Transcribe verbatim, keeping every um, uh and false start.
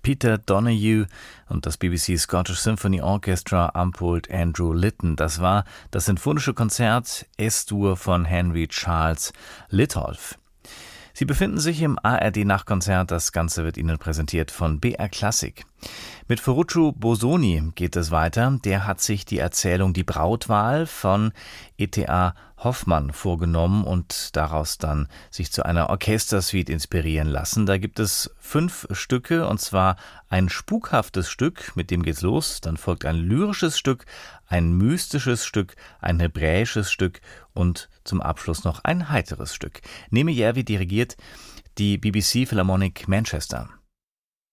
Peter Donoghue und das B B C Scottish Symphony Orchestra am Pult Andrew Litton. Das war das sinfonische Konzert Es-Dur von Henry Charles Litolff. Sie befinden sich im A R D-Nachtkonzert. Das Ganze wird Ihnen präsentiert von B R Klassik. Mit Ferruccio Bosoni geht es weiter. Der hat sich die Erzählung Die Brautwahl von E T A Hoffmann vorgenommen und daraus dann sich zu einer Orchestersuite inspirieren lassen. Da gibt es fünf Stücke, und zwar ein spukhaftes Stück, mit dem geht's los. Dann folgt ein lyrisches Stück, ein mystisches Stück, ein hebräisches Stück und zum Abschluss noch ein heiteres Stück. Neme Järvi dirigiert die B B C Philharmonic Manchester.